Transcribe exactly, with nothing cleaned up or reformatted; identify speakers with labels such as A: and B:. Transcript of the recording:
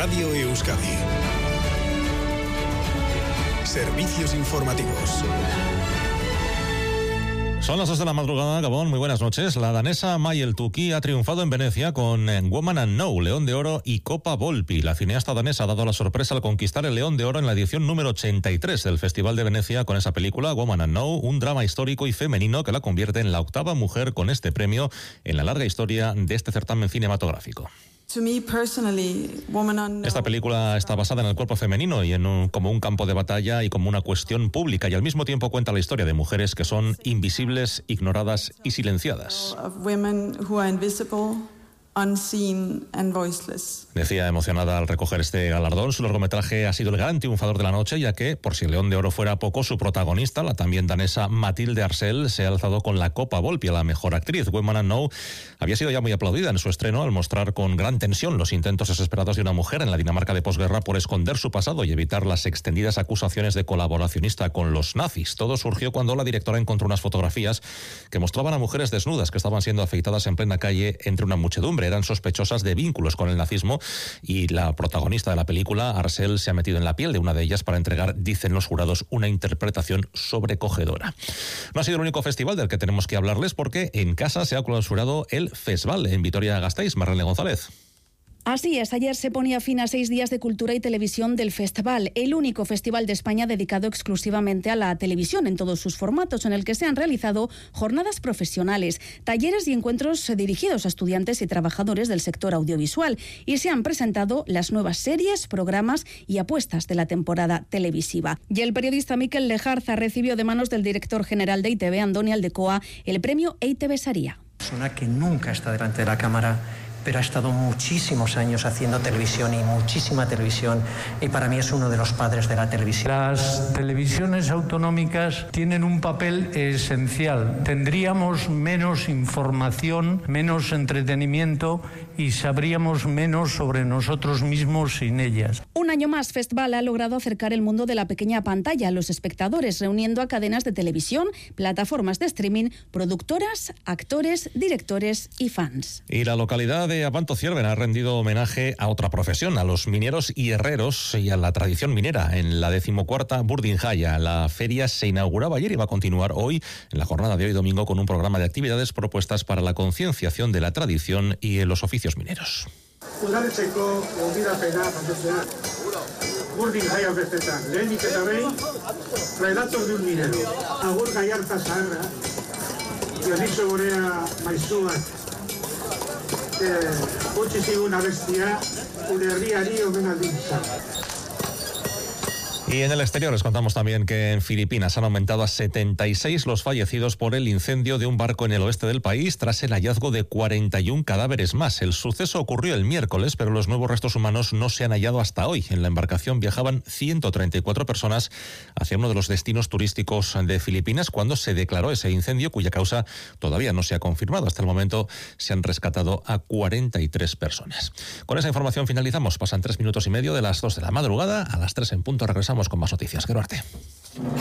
A: Radio Euskadi. Servicios informativos.
B: Son las dos de la madrugada, Gabón, muy buenas noches. La danesa Mayel Tuki ha triunfado en Venecia con Woman and Now, León de Oro y Copa Volpi. La cineasta danesa ha dado la sorpresa al conquistar el León de Oro en la edición número ochenta y tres del Festival de Venecia con esa película, Woman and Now, un drama histórico y femenino que la convierte en la octava mujer con este premio en la larga historia de este certamen cinematográfico. Esta película está basada en el cuerpo femenino y en un, como un campo de batalla y como una cuestión pública, y al mismo tiempo cuenta la historia de mujeres que son invisibles, ignoradas y silenciadas.
C: Unseen and voiceless.
B: Decía emocionada al recoger este galardón. Su largometraje ha sido el gran triunfador de la noche, ya que, por si el León de Oro fuera poco, su protagonista, la también danesa Mathilde Arcel, se ha alzado con la Copa Volpi a la mejor actriz. Woman and Now había sido ya muy aplaudida en su estreno al mostrar con gran tensión los intentos desesperados de una mujer en la Dinamarca de posguerra por esconder su pasado y evitar las extendidas acusaciones de colaboracionista con los nazis. Todo surgió cuando la directora encontró unas fotografías que mostraban a mujeres desnudas que estaban siendo afeitadas en plena calle entre una muchedumbre. Eran sospechosas de vínculos con el nazismo y la protagonista de la película, Arcel, se ha metido en la piel de una de ellas para entregar, dicen los jurados, una interpretación sobrecogedora. No ha sido el único festival del que tenemos que hablarles, porque en casa se ha clausurado el Fesval en Vitoria-Gasteiz. Marlene González.
D: Así es, ayer se ponía fin a seis días de cultura y televisión del Festival, el único festival de España dedicado exclusivamente a la televisión en todos sus formatos, en el que se han realizado jornadas profesionales, talleres y encuentros dirigidos a estudiantes y trabajadores del sector audiovisual, y se han presentado las nuevas series, programas y apuestas de la temporada televisiva. Y el periodista Mikel Lejarza recibió de manos del director general de I T V, Andoni Aldecoa, el premio E I T V Saria.
E: Persona que nunca está delante de la cámara, pero ha estado muchísimos años haciendo televisión y muchísima televisión, y para mí es uno de los padres de la televisión.
F: Las televisiones autonómicas tienen un papel esencial. Tendríamos menos información, menos entretenimiento y sabríamos menos sobre nosotros mismos sin ellas.
D: Un año más, Festival ha logrado acercar el mundo de la pequeña pantalla a los espectadores, reuniendo a cadenas de televisión, plataformas de streaming, productoras, actores, directores y fans.
B: Y la localidad de Abanto Cierven ha rendido homenaje a otra profesión, a los mineros y herreros y a la tradición minera en la decimocuarta Burdinjaya. La feria se inauguraba ayer y va a continuar hoy, en la jornada de hoy domingo, con un programa de actividades propuestas para la concienciación de la tradición y en los oficios mineros.
G: Udaletxeko gonbidapena jasotzea. Burdinjaia festetan, lehenik eta behin, relatos de un minero. Agur Gallarta Zaharra, Dioniso Gorea Maizuak, utzi zigun abestia, gure herriari omenaldintza.
B: Y en el exterior les contamos también que en Filipinas han aumentado a setenta y seis los fallecidos por el incendio de un barco en el oeste del país, tras el hallazgo de cuarenta y un cadáveres más. El suceso ocurrió el miércoles, pero los nuevos restos humanos no se han hallado hasta hoy. En la embarcación viajaban ciento treinta y cuatro personas hacia uno de los destinos turísticos de Filipinas cuando se declaró ese incendio, cuya causa todavía no se ha confirmado. Hasta el momento se han rescatado a cuarenta y tres personas. Con esa información finalizamos. Pasan tres minutos y medio de las dos de la madrugada. A las tres en punto regresamos con más noticias. Geruarte.